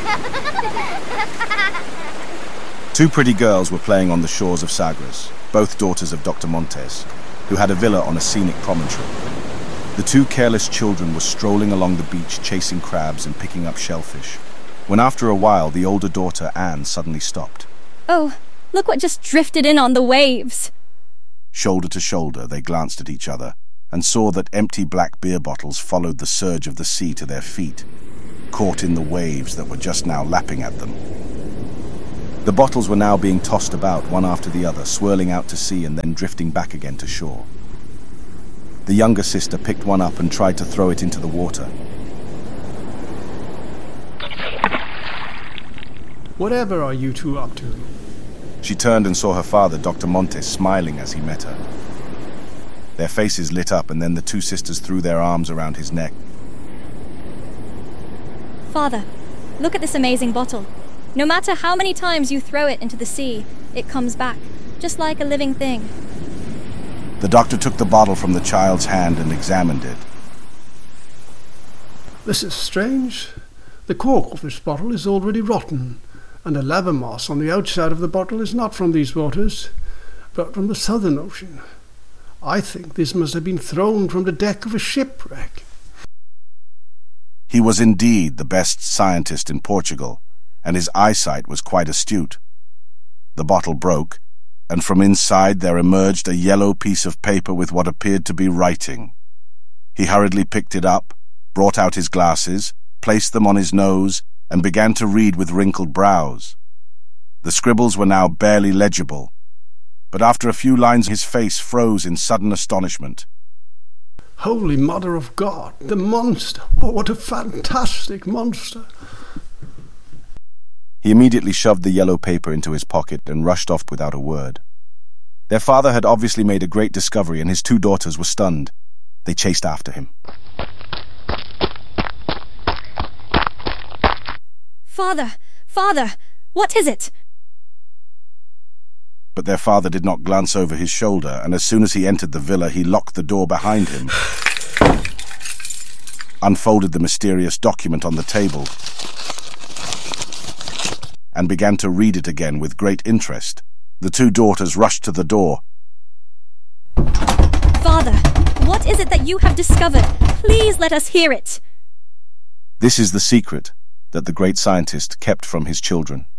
Two pretty girls were playing on the shores of Sagres, both daughters of Dr. Montes, who had a villa on a scenic promontory. The two careless children were strolling along the beach chasing crabs and picking up shellfish, when after a while the older daughter, Anne, suddenly stopped. Oh, look what just drifted in on the waves! Shoulder to shoulder they glanced at each other and saw that empty black beer bottles followed the surge of the sea to their feet, caught in the waves that were just now lapping at them. The bottles were now being tossed about one after the other, swirling out to sea and then drifting back again to shore. The younger sister picked one up and tried to throw it into the water. Whatever are you two up to? She turned and saw her father, Dr. Montes, smiling as he met her. Their faces lit up, and then the two sisters threw their arms around his neck. Father, look at this amazing bottle. No matter how many times you throw it into the sea, it comes back, just like a living thing. The doctor took the bottle from the child's hand and examined it. This is strange. The cork of this bottle is already rotten, and the lava moss on the outside of the bottle is not from these waters, but from the Southern Ocean. I think this must have been thrown from the deck of a shipwreck. He was indeed the best scientist in Portugal, and his eyesight was quite astute. The bottle broke, and from inside there emerged a yellow piece of paper with what appeared to be writing. He hurriedly picked it up, brought out his glasses, placed them on his nose, and began to read with wrinkled brows. The scribbles were now barely legible, but after a few lines his face froze in sudden astonishment. Holy Mother of God, the monster! Oh, what a fantastic monster! He immediately shoved the yellow paper into his pocket and rushed off without a word. Their father had obviously made a great discovery, and his two daughters were stunned. They chased after him. Father! Father! What is it? But their father did not glance over his shoulder, and as soon as he entered the villa, he locked the door behind him, unfolded the mysterious document on the table, and began to read it again with great interest. The two daughters rushed to the door. Father, what is it that you have discovered? Please let us hear it. This is the secret that the great scientist kept from his children.